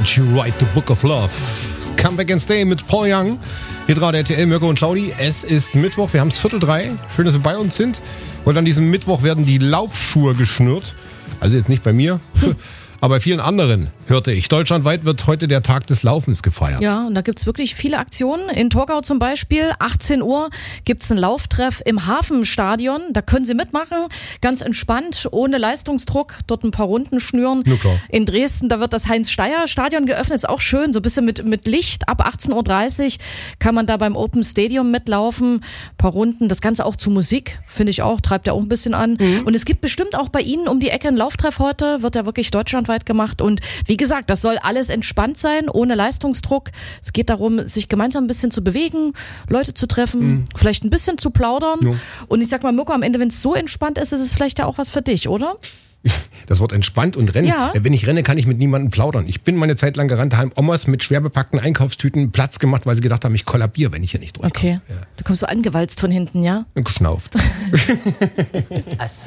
Did You Write the Book of Love? Come Back and Stay mit Paul Young. Hier gerade RTL, Mirko und Claudi. Es ist Mittwoch, wir haben es 2:45. Schön, dass Sie bei uns sind. Und an diesem Mittwoch werden die Laufschuhe geschnürt. Also jetzt nicht bei mir, aber bei vielen anderen, hörte ich. Deutschlandweit wird heute der Tag des Laufens gefeiert. Ja, und da gibt's wirklich viele Aktionen. In Torgau zum Beispiel, 18 Uhr gibt's einen Lauftreff im Hafenstadion. Da können Sie mitmachen, ganz entspannt, ohne Leistungsdruck, dort ein paar Runden schnüren. Na klar. In Dresden, da wird das Heinz-Steyer-Stadion geöffnet, ist auch schön, so ein bisschen mit Licht. Ab 18:30 Uhr kann man da beim Open Stadium mitlaufen, ein paar Runden. Das Ganze auch zu Musik, finde ich auch, treibt ja auch ein bisschen an. Und es gibt bestimmt auch bei Ihnen um die Ecke einen Lauftreff heute, wird ja wirklich deutschlandweit gemacht. Und wie gesagt, das soll alles entspannt sein, ohne Leistungsdruck. Es geht darum, sich gemeinsam ein bisschen zu bewegen, Leute zu treffen, vielleicht ein bisschen zu plaudern. Ja. Und ich sag mal, Mirko, am Ende, wenn es so entspannt ist, ist es vielleicht ja auch was für dich, oder? Das Wort entspannt und rennen. Ja. Wenn ich renne, kann ich mit niemandem plaudern. Ich bin meine Zeit lang gerannt, haben Omas mit schwer bepackten Einkaufstüten Platz gemacht, weil sie gedacht haben, ich kollabiere, wenn ich hier nicht durchkomme. Okay. Ja. Du kommst so angewalzt von hinten, ja? Und geschnauft.